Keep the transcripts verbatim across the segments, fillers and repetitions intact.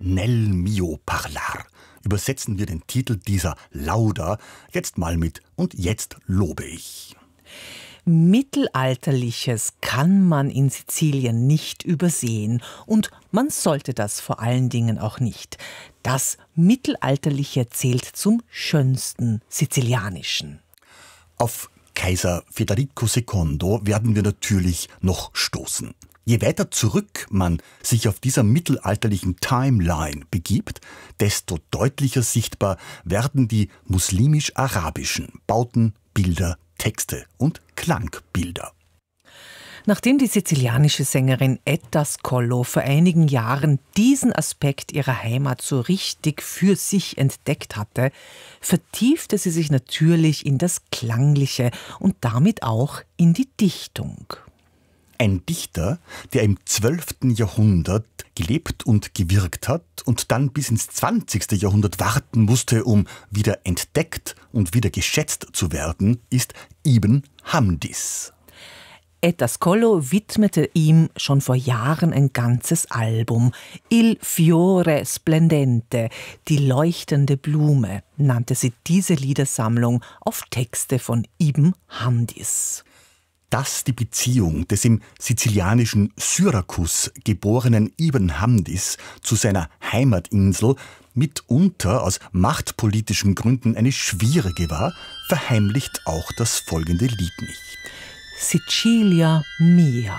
Nel mio parlar. Übersetzen wir den Titel dieser Lauda jetzt mal mit "Und jetzt lobe ich". Mittelalterliches kann man in Sizilien nicht übersehen und man sollte das vor allen Dingen auch nicht. Das Mittelalterliche zählt zum schönsten Sizilianischen. Auf Kaiser Federico Secondo werden wir natürlich noch stoßen. Je weiter zurück man sich auf dieser mittelalterlichen Timeline begibt, desto deutlicher sichtbar werden die muslimisch-arabischen Bauten, Bilder, Texte und Klangbilder. Nachdem die sizilianische Sängerin Etta Scollo vor einigen Jahren diesen Aspekt ihrer Heimat so richtig für sich entdeckt hatte, vertiefte sie sich natürlich in das Klangliche und damit auch in die Dichtung. Ein Dichter, der im zwölften Jahrhundert gelebt und gewirkt hat und dann bis ins zwanzigste Jahrhundert warten musste, um wieder entdeckt und wieder geschätzt zu werden, ist Ibn Hamdis. Etta Scollo widmete ihm schon vor Jahren ein ganzes Album. Il fiore splendente, die leuchtende Blume, nannte sie diese Liedersammlung auf Texte von Ibn Hamdis. Dass die Beziehung des im sizilianischen Syrakus geborenen Ibn Hamdis zu seiner Heimatinsel mitunter aus machtpolitischen Gründen eine schwierige war, verheimlicht auch das folgende Lied nicht. Sicilia mia.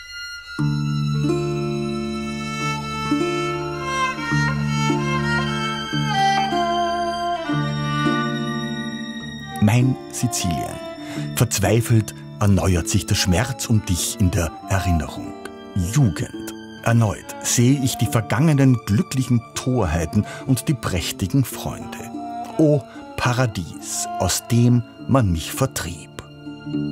Mein Sizilien, verzweifelt erneuert sich der Schmerz um dich in der Erinnerung. Jugend. Erneut sehe ich die vergangenen glücklichen Torheiten und die prächtigen Freunde. O Paradies, aus dem man mich vertrieb.